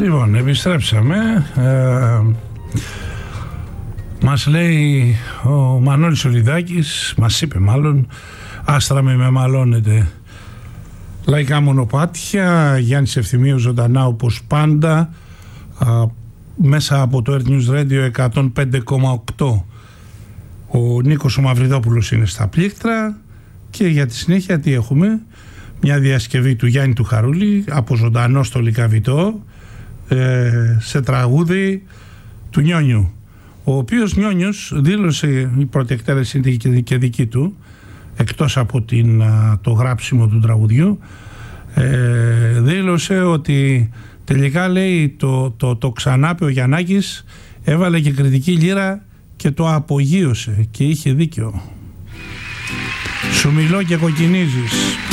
Λοιπόν, επιστρέψαμε. Μας λέει ο Μανώλης Σολιδάκης, μας είπε μάλλον, άστρα με μαλώνετε. Λαϊκά μονοπάτια, Γιάννης Ευθυμίου ζωντανά όπως πάντα, μέσα από το Earth News Radio 105,8. Ο Νίκος ο Μαυριδόπουλος είναι στα πλήκτρα και για τη συνέχεια τι έχουμε? Μια διασκευή του Γιάννη του Χαρούλη από ζωντανό στο Λυκαβητό, σε τραγούδι του Νιόνιου, ο οποίος Νιόνιος δήλωσε, η πρώτη εκτέλεση είναι και δική του, εκτός από το γράψιμο του τραγουδιού, δήλωσε ότι τελικά, λέει, το ξανάπε ο Γιαννάκης, έβαλε και κριτική λύρα και το απογείωσε και είχε δίκιο. Σου μιλώ και κοκκινίζεις.